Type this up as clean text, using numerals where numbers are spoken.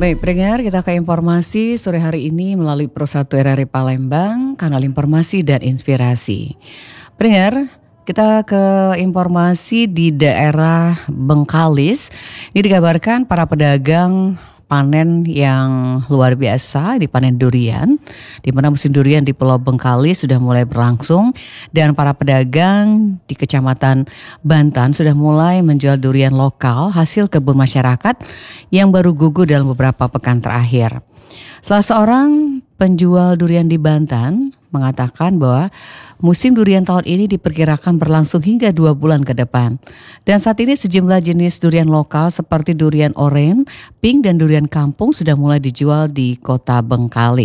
Baik, pendengar, kita ke informasi sore hari ini melalui Pro 1 RRI Palembang, kanal informasi dan inspirasi. Pendengar, kita ke informasi di daerah Bengkalis. Ini dikabarkan para pedagang panen yang luar biasa, di panen durian, di mana musim durian di Pulau Bengkalis sudah mulai berlangsung dan para pedagang di Kecamatan Bantan sudah mulai menjual durian lokal hasil kebun masyarakat yang baru gugur dalam beberapa pekan terakhir. Salah seorang penjual durian di Bantan mengatakan bahwa musim durian tahun ini diperkirakan berlangsung hingga 2 bulan ke depan. Dan saat ini sejumlah jenis durian lokal seperti durian oranye, pink dan durian kampung sudah mulai dijual di kota Bengkalis.